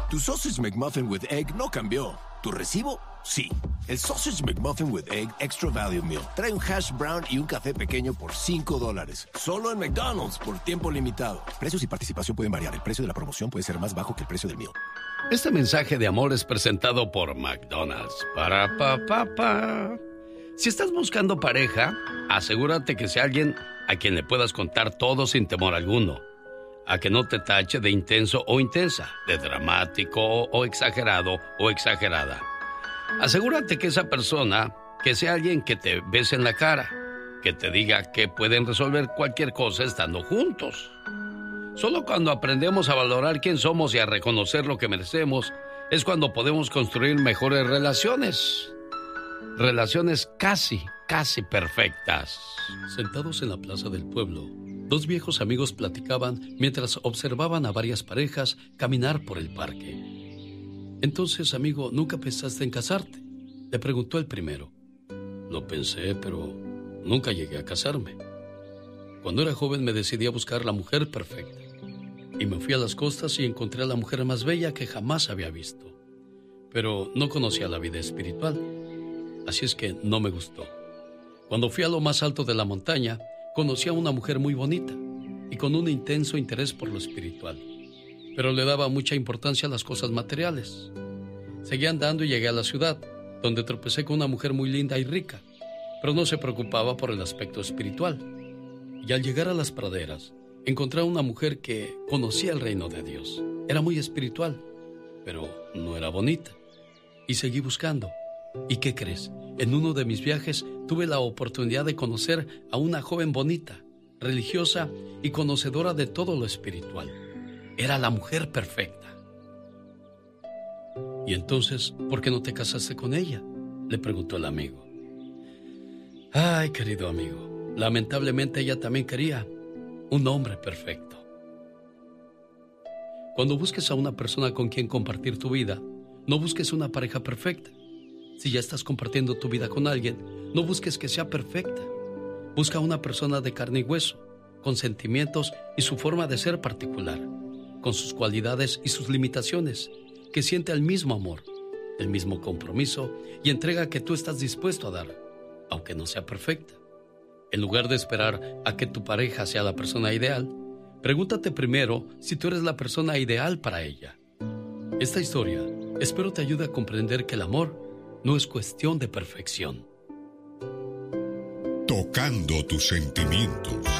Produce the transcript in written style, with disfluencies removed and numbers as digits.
Tu Sausage McMuffin with Egg no cambió. ¿Tu recibo? Sí. El Sausage McMuffin with Egg Extra Value Meal trae un hash brown y un café pequeño por $5. Solo en McDonald's por tiempo limitado. Precios y participación pueden variar. El precio de la promoción puede ser más bajo que el precio del meal. Este mensaje de amor es presentado por McDonald's. Para pa pa pa. Si estás buscando pareja, asegúrate que sea alguien a quien le puedas contar todo sin temor alguno. A que no te tache de intenso o intensa, de dramático o exagerado o exagerada. Asegúrate que esa persona, que sea alguien que te bese en la cara, que te diga que pueden resolver cualquier cosa estando juntos. Solo cuando aprendemos a valorar quién somos y a reconocer lo que merecemos, es cuando podemos construir mejores relaciones. Relaciones casi perfectas. Sentados en la plaza del pueblo, dos viejos amigos platicaban mientras observaban a varias parejas caminar por el parque. Entonces, amigo, ¿nunca pensaste en casarte?, le preguntó el primero. Lo pensé, pero nunca llegué a casarme. Cuando era joven me decidí a buscar la mujer perfecta. Y me fui a las costas y encontré a la mujer más bella que jamás había visto. Pero no conocía la vida espiritual. Así es que no me gustó. Cuando fui a lo más alto de la montaña, conocí a una mujer muy bonita y con un intenso interés por lo espiritual, pero le daba mucha importancia a las cosas materiales. Seguí andando y llegué a la ciudad, donde tropecé con una mujer muy linda y rica, pero no se preocupaba por el aspecto espiritual. Y al llegar a las praderas, encontré a una mujer que conocía el reino de Dios. Era muy espiritual, pero no era bonita. Y seguí buscando. ¿Y qué crees? En uno de mis viajes tuve la oportunidad de conocer a una joven bonita, religiosa y conocedora de todo lo espiritual. Era la mujer perfecta. ¿Y entonces, por qué no te casaste con ella?, le preguntó el amigo. Ay, querido amigo, lamentablemente ella también quería un hombre perfecto. Cuando busques a una persona con quien compartir tu vida, no busques una pareja perfecta. Si ya estás compartiendo tu vida con alguien, no busques que sea perfecta. Busca una persona de carne y hueso, con sentimientos y su forma de ser particular, con sus cualidades y sus limitaciones, que siente el mismo amor, el mismo compromiso y entrega que tú estás dispuesto a dar, aunque no sea perfecta. En lugar de esperar a que tu pareja sea la persona ideal, pregúntate primero si tú eres la persona ideal para ella. Esta historia espero te ayude a comprender que el amor no es cuestión de perfección. Tocando tus sentimientos.